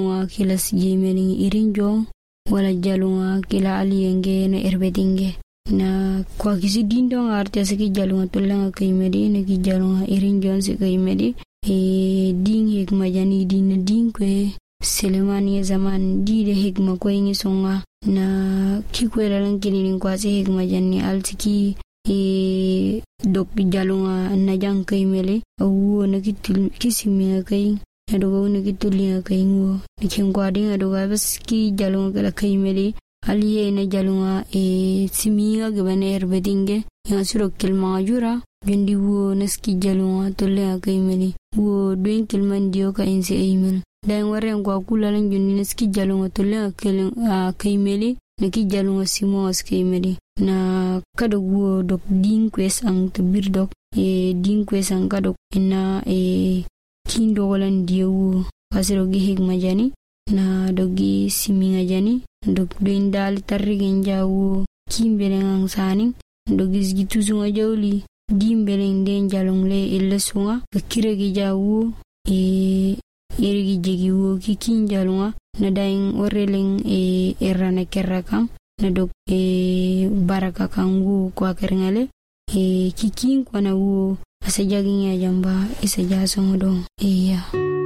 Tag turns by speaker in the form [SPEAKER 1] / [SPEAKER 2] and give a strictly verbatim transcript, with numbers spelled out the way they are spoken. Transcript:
[SPEAKER 1] jalunga kila sijemeni irinjo wala jalunga kila aliyenge na erbedinge na kwa kisi dindo ngartia siki jalunga tulanga kaimedi na ki jalunga irinjo si kaimedi e ding hikma jani din ding kwe selemani zaman di de hikma ko ingi songa na ki kwela lang kini kwa si hikma jani altiki e dok jalunga na jang kaimeli awu na kitul kisimi kai adogo na kitulia kai ngo nikin kwadin adoga baski jalunga kala kaimeli aliye na jalunga e simiga gabane erbedinge ya suro kilma jura gendi wo naski jalunga tolle kaimeli wo doin kilman dio ka inse email dan waren kwa kula lan jondi naski jalunga tolle kaimeli naki jalunga simos kaimeli na kado wo dok din kwes ang tabir dok e din kwes ang kado ina e kindo walan dio kasiro gi hikma jani na dogi siminga jani dok doin dal tarrigen jawo kimbele ngang sani dogi gitu sunga jawli dimbele den jalong le illa sunga kiregi jawo e erigi jegi wo kikin jalunga na daing oreleng e erana kerrakam na dok e baraka kangu kwa kerngale e kikin kwa na wo asa jaging ya jamba isa jasong dong iya.